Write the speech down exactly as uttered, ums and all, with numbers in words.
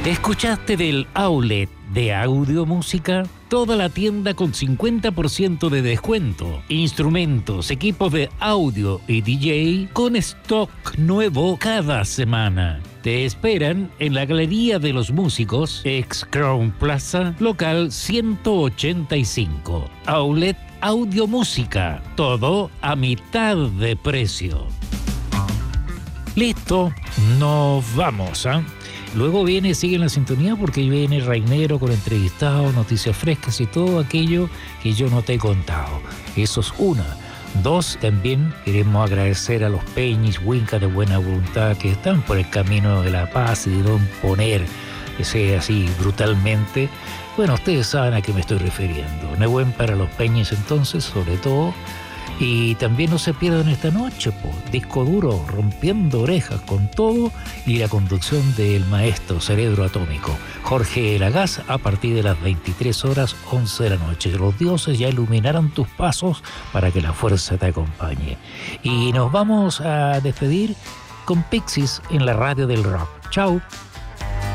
¿Escuchaste del outlet de Audio Música? Toda la tienda con cincuenta por ciento de descuento. Instrumentos, equipos de audio y D J con stock nuevo cada semana. Te esperan en la Galería de los Músicos, ex Crown Plaza, local ciento ochenta y cinco. Outlet Audio Música. Todo a mitad de precio. Listo, nos vamos, ¿ah? ¿eh? Luego viene, sigue en la sintonía porque viene Rainero con entrevistados, noticias frescas y todo aquello que yo no te he contado. Eso es una. Dos, también queremos agradecer a los Peñis, Winca de buena voluntad que están por el camino de la paz y de no imponer que sea así brutalmente. Bueno, ustedes saben a qué me estoy refiriendo. Nehuen para los Peñis entonces, sobre todo. Y también no se pierdan esta noche, po, disco duro, rompiendo orejas con todo y la conducción del maestro Cerebro Atómico, Jorge Lagaz, a partir de las veintitrés horas once de la noche. Los dioses ya iluminaron tus pasos para que la fuerza te acompañe. Y nos vamos a despedir con Pixies en la radio del rock. Chao.